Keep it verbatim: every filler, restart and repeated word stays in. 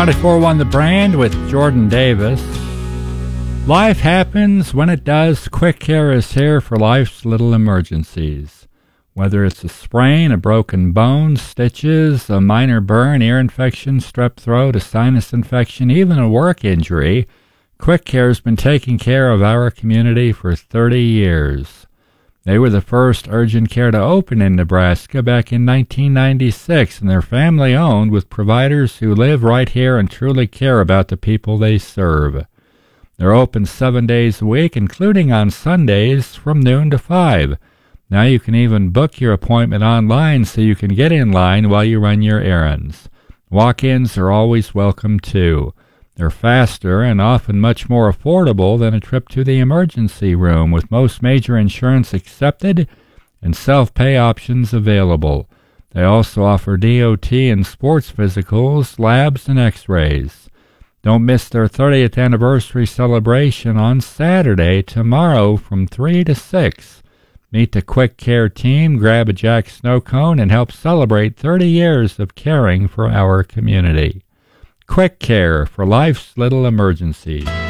ninety-four one The Brand with Jordan Davis. Life happens when it does. Quick Care is here for life's little emergencies. Whether it's a sprain, a broken bone, stitches, a minor burn, ear infection, strep throat, a sinus infection, even a work injury, Quick Care has been taking care of our community for thirty years. They were the first urgent care to open in Nebraska back in nineteen ninety-six, and they're family-owned with providers who live right here and truly care about the people they serve. They're open seven days a week, including on Sundays from noon to five. Now you can even book your appointment online so you can get in line while you run your errands. Walk-ins are always welcome, too. They're faster and often much more affordable than a trip to the emergency room, with most major insurance accepted and self-pay options available. They also offer D O T and sports physicals, labs, and x-rays. Don't miss their thirtieth anniversary celebration on Saturday, tomorrow from three to six. Meet the Quick Care team, grab a Jack Snow Cone, and help celebrate thirty years of caring for our community. Quick Care for life's little emergencies.